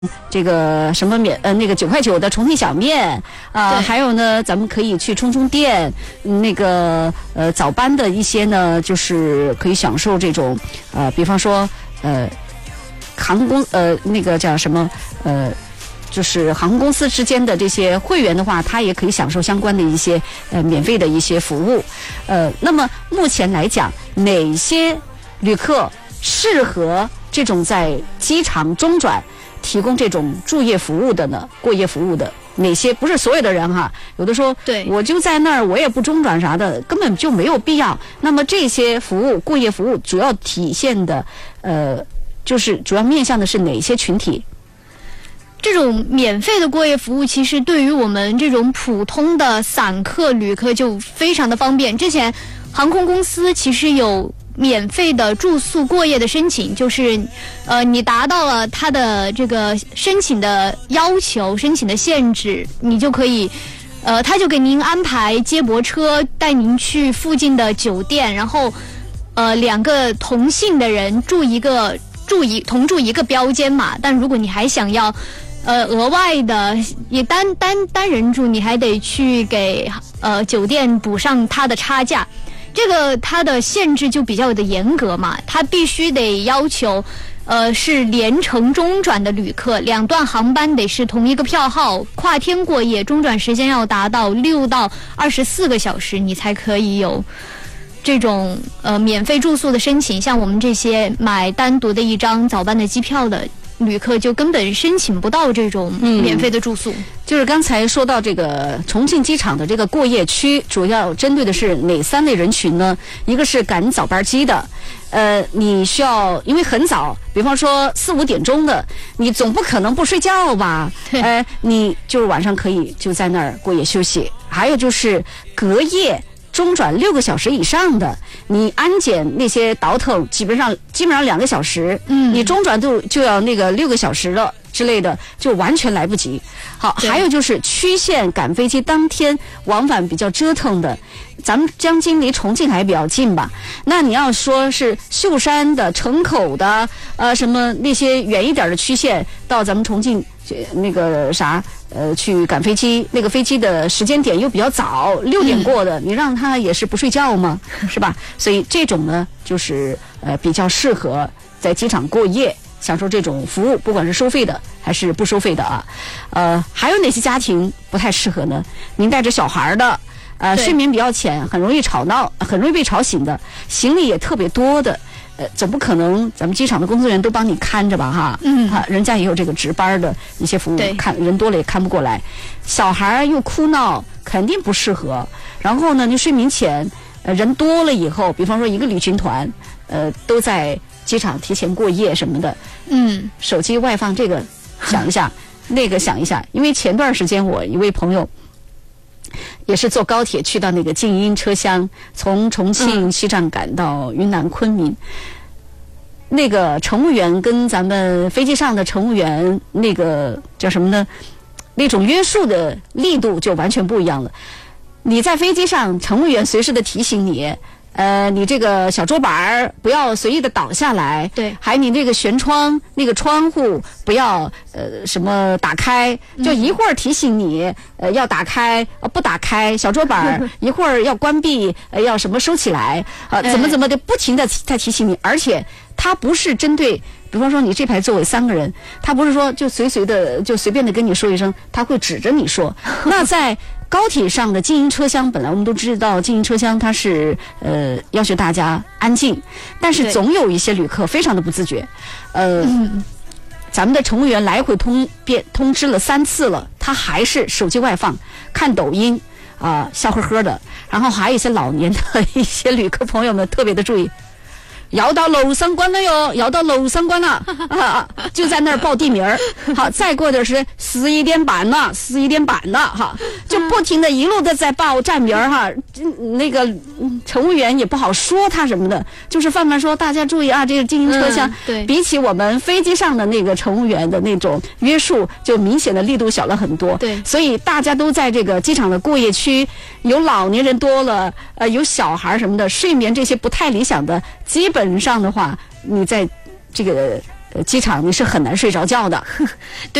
这个什么那个9.9块的重庆小面还有呢，咱们可以去充电，那个早班的一些呢，就是可以享受这种比方说航空公那个叫什么就是航空公司之间的这些会员的话，他也可以享受相关的一些免费的一些服务。那么目前来讲，哪些旅客适合这种在机场中转提供这种住夜服务的呢？过夜服务的哪些？不是所有的人哈，有的说对我就在那儿，我也不中转啥的，根本就没有必要。那么这些服务过夜服务主要体现的就是主要面向的是哪些群体？ 这种免费的过夜服务其实对于我们这种普通的散客旅客就非常的方便。之前航空公司其实有免费的住宿过夜的申请，就是你达到了他的这个申请的要求、申请的限制，你就可以他就给您安排接驳车带您去附近的酒店，然后两个同姓的人同住一个标间嘛。但如果你还想要额外的也单人住，你还得去给酒店补上他的差价。这个它的限制就比较的严格嘛，它必须得要求是连程中转的旅客，2段航班得是同一个票号，跨天过夜，中转时间要达到6到24个小时，你才可以有这种免费住宿的申请。像我们这些买单独的一张早班的机票的旅客就根本申请不到这种免费的住宿。 就是刚才说到这个重庆机场的这个过夜区，主要针对的是哪3类人群呢？一个是赶早班机的，你需要因为很早，比方说4、5点钟的，你总不可能不睡觉吧？你就是晚上可以就在那儿过夜休息。还有就是隔夜中转6个小时以上的，你安检那些倒腾基本上2个小时，你中转就要那个6个小时了之类的，就完全来不及。好，还有就是区县赶飞机当天往返比较折腾的，咱们江津离重庆还比较近吧？那你要说是秀山的、城口的，什么那些远一点的区县到咱们重庆那个啥。去赶飞机，那个飞机的时间点又比较早，6点过的，你让他也是不睡觉吗？是吧？所以这种呢，就是比较适合在机场过夜，享受这种服务，不管是收费的还是不收费的啊。还有哪些家庭不太适合呢？您带着小孩的，睡眠比较浅，很容易吵闹，很容易被吵醒的，行李也特别多的。总不可能咱们机场的工作人员都帮你看着吧哈，人家也有这个值班的一些服务，看人多了也看不过来，小孩又哭闹，肯定不适合。然后呢，你睡眠浅，人多了以后，比方说一个旅行团，都在机场提前过夜什么的，手机外放这个想一下，那个想一下，因为前段时间我一位朋友。也是坐高铁去到那个静音车厢，从重庆西站赶到云南昆明。那个乘务员跟咱们飞机上的乘务员那个叫什么呢？那种约束的力度就完全不一样了。你在飞机上，乘务员随时的提醒你。你这个小桌板不要随意的倒下来，对，还你这个舷窗那个窗户不要什么打开，就一会儿提醒你要打开，不打开小桌板一会儿要关闭，要什么收起来，怎么的不停的在提醒你，而且它不是针对，比方说你这排座位3个人，他不是说就随便的跟你说一声，他会指着你说。那在高铁上的静音车厢，本来我们都知道静音车厢它是要求大家安静，但是总有一些旅客非常的不自觉，咱们的乘务员来回通知了3次了，他还是手机外放看抖音笑呵呵的。然后还有一些老年的一些旅客朋友们特别的注意，要到楼上关了哟，要到楼上关了就在那儿报地名儿。好，再过的是11点半了，11点半了哈，就不停的一路的在报站名儿哈。那个乘务员也不好说他什么的，就是泛泛说大家注意啊，这个静音车厢，对，比起我们飞机上的那个乘务员的那种约束，就明显的力度小了很多。对，所以大家都在这个机场的过夜区，有老年人多了，有小孩什么的，睡眠这些不太理想的，基本上的话，你在这个机场你是很难睡着觉的。